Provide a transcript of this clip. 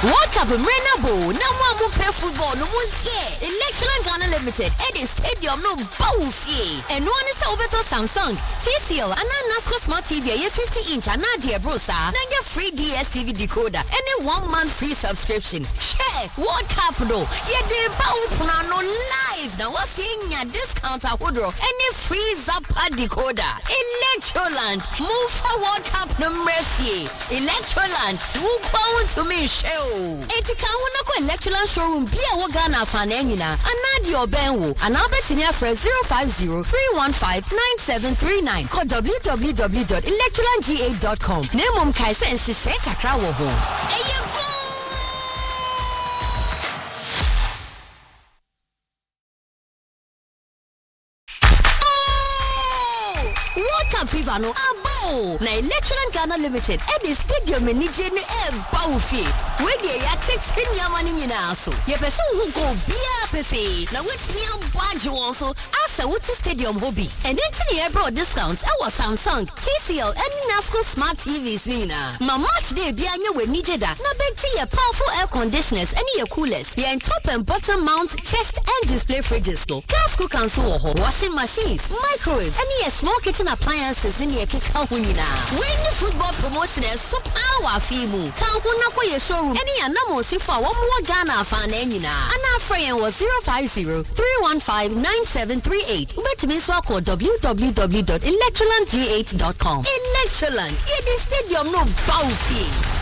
World Cup Renabo, no one play football, no one's here. Electron Ghana Limited, Eddie Stadium, no Baufi. And one is over to Samsung, TCL, and NASCO Smart TV, a 50-inch, and Nadia Brosa, and your free DSTV decoder, and a 1 month free subscription. Check World Cup, no, yeah, the Bau live. Now, what's in your discount at Woodrow, and a free Zappa decoder. Electroland, move for World Cup no Murphy. Electroland, move on to me show. Etika wonako Electroland showroom be a Ghana fan enina. Anadio Benwo. And Albertinia for 050-315-9739. Call www.electrolandga.com. Name Kaisa and Shishe Kakra wo ho. World Cup Fever no abo na Electron Ghana Limited at the stadium ni je ni baufi we dey ya text ni amani nyina so ye person who go bia pefe na wetimi abwaje won so asa wuti stadium hobby and enti ye bro discount our Samsung TCL and NASCO Smart TVs ni na ma match day bia nya we nije da na beji ye powerful air conditioners and ye coolers ye top and bottom mount chest and display fridges no gas cooker so washing machines microwaves and ye small kitchen appliances in your kick out winning. When the football promotion is so power fimu. Can who not your showroom? Any anamo si for 1 more Ghana fan enina. And our friend was 050-315-9738. Which means walk on www.electrolandgh.com. Electroland, yeah, the stadium no baufi.